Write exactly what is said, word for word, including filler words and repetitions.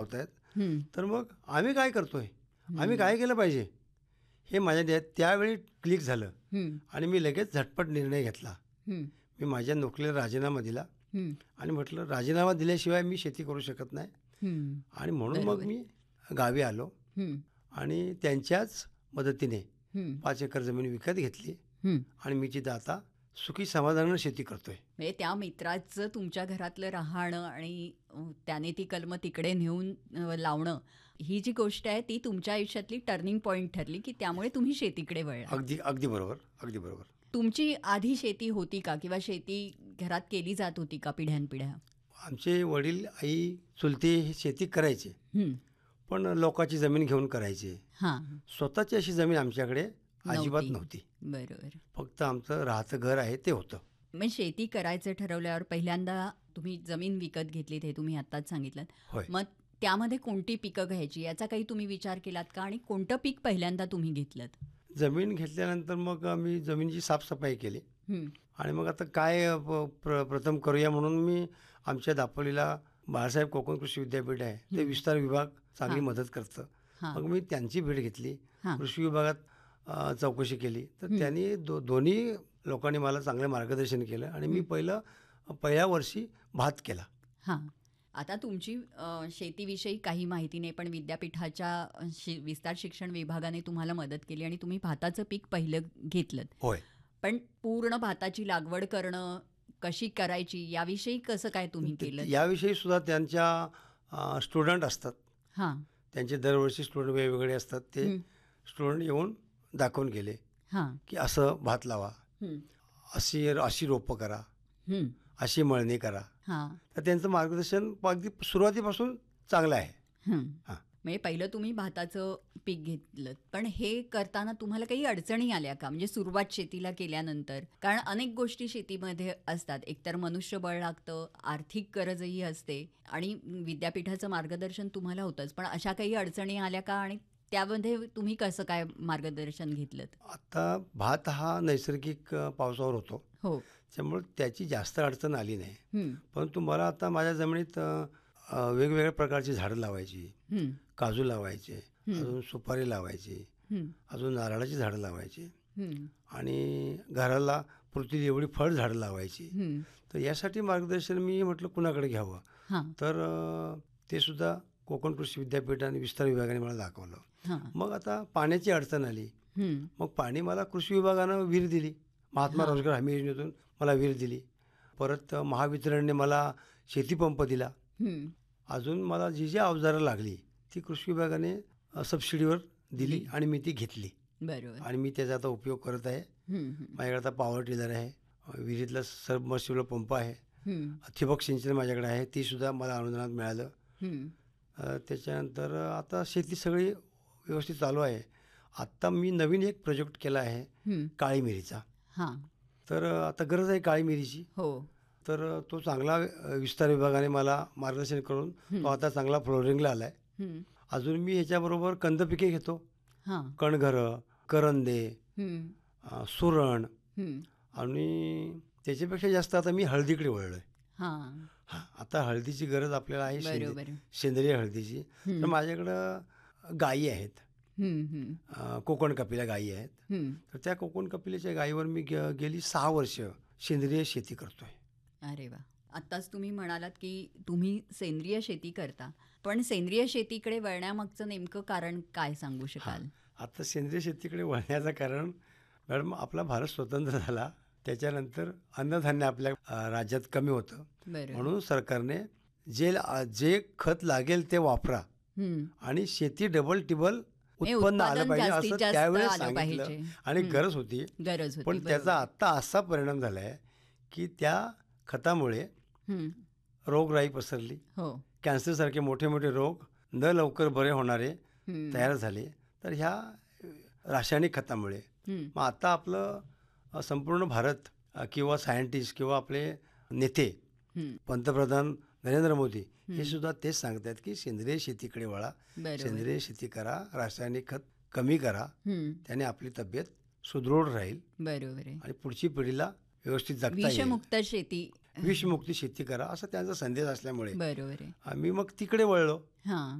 होत आहेत. हं. तर मग आम्ही काय करतोय, आम्ही काय केलं पाहिजे हे माझ्या डोक्यात त्यावेळी क्लिक झालं हं. आणि मी लगेच झटपट निर्णय घेतला. हं. मी माझ्या नोकरीला राजीनामा दिला हं. आणि म्हटलं राजीनामा दिल्याशिवाय मी शेती करू शकत नाही. हं. आणि म्हणून मग बरोबर. मी गावी आलो हं. आणि त्यांच्याच मदतीने हं. पाच एकर जमीन विकत घेतली हं. आणि मी तिथं आता सुखी समाधानानं शेती करतोय. म्हणजे त्या मित्राचं तुमच्या घरातलं राहणं आणि अ, त्याने ती कलमं तिकडे नेऊन अ, लावणं, ही जी गोष्ट आहे ती तुमच्या आयुष्यातली टर्निंग पॉईंट ठरली, की त्यामुळे तुम्ही शेतीकडे वळला. अगदी अगदी बरोबर अगदी बरोबर. तुमची आधी शेती होती का, किंवा शेती घरात केली जात होती का पिढ्यानपिढ्या? आमचे वडील आई चुलते हे शेती करायचे, हं. पण लोकांची जमीन घेऊन करायचे. हां. स्वतःची अशी जमीन आमच्याकडे अजिबात नव्हती. नव्हती. बरोबर. फक्त आमचं राहतं घर आहे ते होतं. मग शेती करायचं ठरवल्यावर पहिल्यांदा तुम्ही जमीन विकत घेतलीत हे तुम्ही आत्ताच सांगितलं. होय. मग त्यामध्ये कोणती पिकं घ्यायची याचा काही तुम्ही विचार केलात का, आणि कोणतं पीक पहिल्यांदा तुम्ही घेतलं? जमीन घेतल्यानंतर मग आम्ही जमिनीची साफसफाई केली हं. आणि मग आता काय प- प्र प्रथम करूया म्हणून मी आमच्या दापोलीला बाळासाहेब कोकण कृषी विद्यापीठ आहे, ते विस्तार विभाग चांगली हां. मदत करतं. हां. मग मी त्यांची भेट घेतली, हां. कृषी विभागात अ, चौकशी केली. तर त्यांनी दो दोन्ही लोकांनी मला चांगलं मार्गदर्शन केलं आणि मी पहिलं पहिल्या वर्षी भात केला. हां. आता तुमची अ, शेतीविषयी काही माहिती नाही, पण विद्यापीठाच्या अ, शि विस्तार शिक्षण विभागाने तुम्हाला मदत केली आणि तुम्ही भाताचं पीक पहिलं घेतलं. होय. पण पूर्ण भाताची लागवड करणं कशी करायची याविषयी कसं काय तुम्ही केलं? याविषयी सुद्धा त्यांच्या स्टुडंट असतात, हां. त्यांचे दरवर्षी स्टुडंट वेगवेगळे असतात. ते स्टुडंट येऊन दाखवून गेले हां. की असं भात लावा, हं. अशी अशी रोपं करा, हं. अशी मळणी करा. हां. तर त्यांचं मार्गदर्शन अगदी सुरुवातीपासून चांगलं आहे. हं. हां. म्हणजे पहिलं तुम्ही भाताचं पीक घेतलं, पण हे करताना तुम्हाला काही अडचणी आल्या का? म्हणजे सुरुवात शेतीला केल्यानंतर, कारण अनेक गोष्टी शेतीमध्ये असतात. एकतर मनुष्यबळ लागतं, आर्थिक गरजही असते आणि विद्यापीठाचं मार्गदर्शन तुम्हाला होतंच. पण अशा काही अडचणी आल्या का, आणि त्यामध्ये तुम्ही कसं काय मार्गदर्शन घेतलं? आता भात हा नैसर्गिक अ, पावसावर होतो, हो. त्यामुळे त्याची जास्त अडचण आली नाही. हं. परंतु मला आता माझ्या जमिनीत अ, अ, वेगवेगळ्या प्रकारची झाडं लावायची, हं. काजू लावायचे, अजून सुपारी लावायची, हं. अजून नारळाची झाडं लावायची हं. आणि घराला पुरतील एवढी फळ झाडं लावायची. हं. तर यासाठी मार्गदर्शन मी म्हटलं कुणाकडे घ्यावं. हां. तर अ, ते सुद्धा कोकण कृषी विद्यापीठ आणि विस्तार विभागाने मला दाखवलं. हां. मग आता पाण्याची अडचण आली. हं. मग पाणी मला कृषी विभागानं विहीर दिली. महात्मा हां. रोजगार हमी योजनेतून मला विहीर दिली. परत महावितरणने मला शेतीपंप दिला. हं. अजून मला जी जी अवजारं लागली ती कृषी विभागाने अ, सबसिडीवर दिली आणि मी ती घेतली बरोबर. आणि मी त्याचा आता उपयोग करत आहे. हं. हं. माझ्याकडे आता पॉवर टिलर आहे, विहिरीतला सबमर्सिबल पंप आहे, हं. ठिबक सिंचन माझ्याकडे आहे, ती सुद्धा मला अनुदानात मिळालं. हं. अ, त्याच्यानंतर आता शेती सगळी व्यवस्थित चालू आहे. आत्ता मी नवीन एक प्रोजेक्ट केला आहे हं. काळी मिरीचा. हां. तर अ, आता गरज आहे काळी मिरीची. हो. तर अ, तो चांगला अ, विस्तार विभागाने मला मार्गदर्शन करून तो आता चांगला फ्लोरिंगला आला आहे. हं. अजून मी ह्याच्याबरोबर कंद पिके घेतो, हां. कणघरं, करंदे, हं. अ, सुरण हं. आणि त्याच्यापेक्षा जास्त आता मी हळदीकडे वळलो आहे. हां. हां, आता हळदीची गरज आपल्याला आहे, सेंद्रिय बरोबर. सेंद्रिय हळदीची. तर माझ्याकडं गायी आहेत, हं. हं. अ, कोकण कपिला गायी आहेत. हं. तर त्या कोकण कपिलेच्या गायीवर मी गे गेली सहा वर्ष सेंद्रिय शेती करतोय. अरे वा. आत्ताच तुम्ही म्हणालात की तुम्ही सेंद्रिय शेती करता, पण सेंद्रिय शेतीकडे वळण्यामागचं नेमकं कारण काय सांगू शकाल? आता सेंद्रिय शेतीकडे वळण्याचं कारण, मॅडम आपला भारत स्वतंत्र झाला त्याच्यानंतर अन्नधान्य आपल्या अ, राज्यात कमी होतं. बरोबर. म्हणून सरकारने जे जे खत लागेल ते वापरा हं. आणि शेती डबल टिबल हे उत्पन्न आलं उत्पादन पाहिजे जास्तीत असं जास्त त्यावेळेस आलं सांगितलं पाहिजे. आणि हं. गरज होती. गरज होती. पण बरोबर. त्याचा आत्ता असा परिणाम झाला आहे की त्या खतामुळे हं. रोगराई पसरली, हो. कॅन्सरसारखे मोठे मोठे रोग न लवकर बरे होणारे हं. तयार झाले. तर ह्या रासायनिक खतामुळे हं. मग आता आपलं अ, संपूर्ण भारत अ, किंवा सायंटिस्ट किंवा आपले नेते हं. पंतप्रधान नरेंद्र मोदी हे सुद्धा तेच सांगतात की सेंद्रिय शेतीकडे वळा, बरोबर. सेंद्रिय शेती करा, रासायनिक खत कमी करा, हं. त्याने आपली तब्येत सुदृढ राहील बरोबर आहे. आणि पुढची पिढीला व्यवस्थित जगता येईल. विषमुक्त शेती. विषमुक्ती शेती करा असा त्यांचा संदेश असल्यामुळे बरोबर आहे. आम्ही मग तिकडे वळलो. हां.